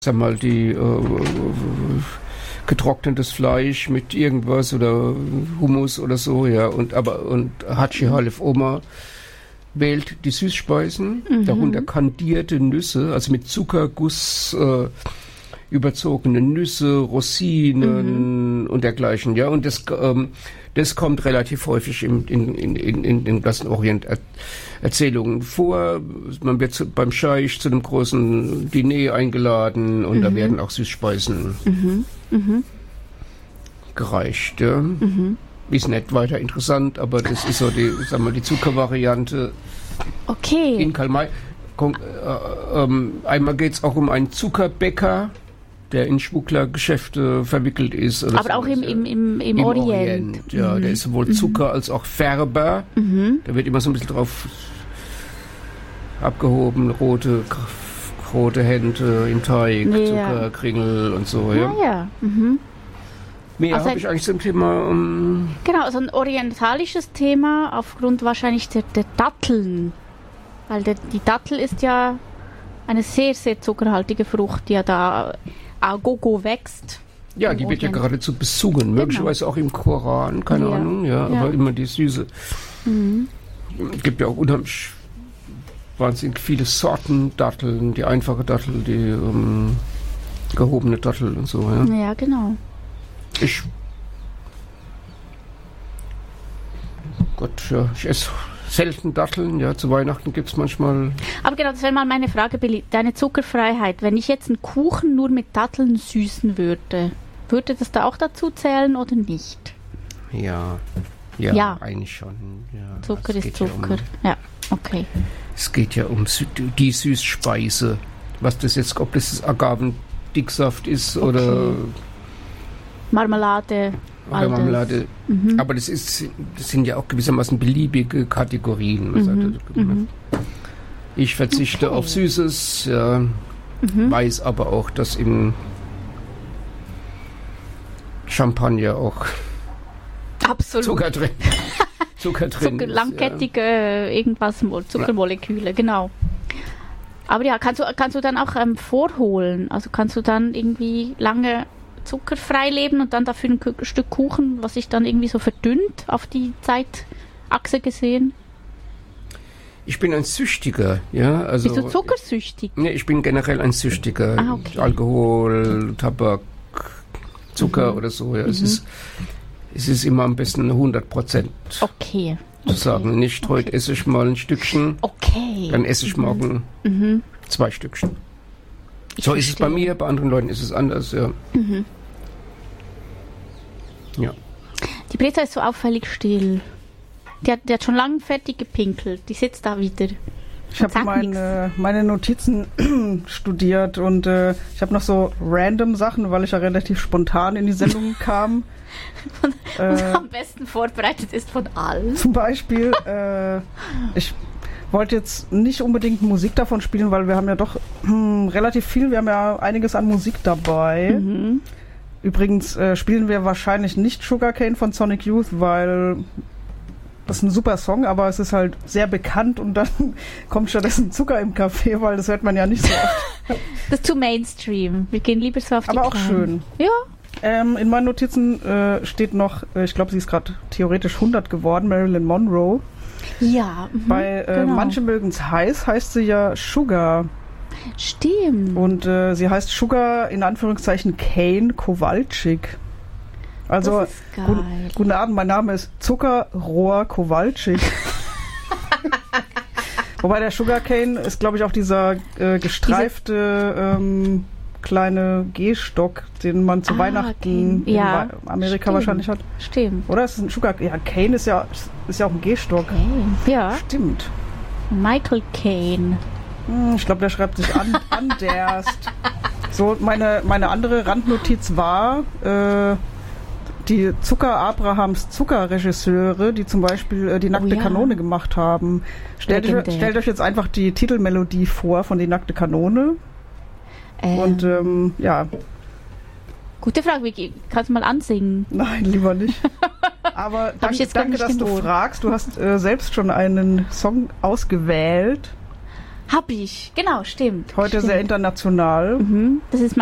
sag mal, die getrocknetes Fleisch mit irgendwas oder Hummus oder so, ja, und Hatschi Halef Oma wählt die Süßspeisen, darunter kandierte Nüsse, also mit Zuckerguss überzogene Nüsse, Rosinen und dergleichen, ja, und das kommt relativ häufig in den ganzen Orient-Erzählungen vor. Man wird beim Scheich zu einem großen Diner eingeladen und da werden auch Süßspeisen gereicht. Ja. Ist nicht weiter interessant, aber das ist so die Zuckervariante. Okay. In Karl May. Einmal geht es auch um einen Zuckerbäcker, der in Schmugglergeschäfte verwickelt ist. Aber so, auch im Orient. Ja, der ist sowohl Zucker als auch Färber. Da wird immer so ein bisschen drauf abgehoben, rote Hände im Teig, ja. Zuckerkringel und so. Ja, ja. Mehr also habe ich eigentlich zum Thema... Genau, also ein orientalisches Thema aufgrund wahrscheinlich der Datteln. Weil die Dattel ist ja eine sehr, sehr zuckerhaltige Frucht, die ja da Gogo wächst. Ja, die wird ja geradezu besungen, möglicherweise auch im Koran, keine Ahnung, ja, aber immer die Süße. Es gibt ja auch unheimlich wahnsinnig viele Sorten Datteln, die einfache Dattel, die gehobene Dattel und so. Ja, ja, genau. Ich esse selten Datteln, ja, zu Weihnachten gibt es manchmal... Aber genau, das wäre mal meine Frage, Billy, deine Zuckerfreiheit. Wenn ich jetzt einen Kuchen nur mit Datteln süßen würde das da auch dazu zählen oder nicht? Ja, eigentlich schon. Ja, Zucker ist Zucker, ja, okay. Es geht ja um die Süßspeise. Was das jetzt, ob das Agavendicksaft ist oder... Marmelade. Marmelade. Aber das sind ja auch gewissermaßen beliebige Kategorien. Ich verzichte auf Süßes, ja, weiß aber auch, dass im Champagner auch absolut Zucker drin ist. Langkettige irgendwas, Zuckermoleküle, genau. Aber ja, kannst du dann auch vorholen? Also kannst du dann irgendwie lange zuckerfrei leben und dann dafür ein Stück Kuchen, was sich dann irgendwie so verdünnt auf die Zeitachse gesehen? Ich bin ein Süchtiger, ja. Also, bist du zuckersüchtig? Nee, ich bin generell ein Süchtiger. Okay. Alkohol, Tabak, Zucker oder so. Ja. Es ist immer am besten 100%. Okay. Zu sagen, nicht heute esse ich mal ein Stückchen, dann esse ich morgen 2 Stückchen. So ist es bei mir, bei anderen Leuten ist es anders, ja. Ja. Die Britta ist so auffällig still. Die hat schon lange fertig gepinkelt. Die sitzt da wieder. Ich habe meine Notizen studiert und ich habe noch so random Sachen, weil ich ja relativ spontan in die Sendung kam. Und am besten vorbereitet ist von allen. Zum Beispiel, ich wollte jetzt nicht unbedingt Musik davon spielen, weil wir haben ja doch relativ viel, wir haben ja einiges an Musik dabei. Übrigens spielen wir wahrscheinlich nicht Sugarcane von Sonic Youth, weil das ist ein super Song, aber es ist halt sehr bekannt und dann kommt stattdessen Zucker im Kaffee, weil das hört man ja nicht so oft. Das ist zu Mainstream. Wir gehen lieber so auf die aber auch Kleinen. schön. Ja. In meinen Notizen steht noch, ich glaube, sie ist gerade theoretisch 100 geworden, Marilyn Monroe. Ja, bei genau. Manche mögen's heiß, heißt sie ja Sugar. Stimmt. Und sie heißt Sugar in Anführungszeichen Kane Kowalczyk. Also, das ist geil. Guten Abend, mein Name ist Zuckerrohr Kowalczyk. Wobei der Sugarcane ist, glaube ich, auch dieser gestreifte kleine Gehstock, den man zu Weihnachten in Amerika wahrscheinlich hat. Stimmt. Oder ist es ein Ja, Cane ist ja auch ein Gehstock. Cane. Ja. Stimmt. Michael Caine. Ich glaube, der schreibt sich Anderst. So, meine andere Randnotiz war, die Abrahams Zuckerregisseure, die zum Beispiel die Nackte Kanone gemacht haben. Stellt euch jetzt einfach die Titelmelodie vor von die Nackte Kanone. Und ja. Gute Frage, Vicky. Kannst du mal ansingen? Nein, lieber nicht. Aber danke, dass du fragst. Du hast selbst schon einen Song ausgewählt. Hab ich, genau, stimmt. Heute stimmt. sehr international. Das ist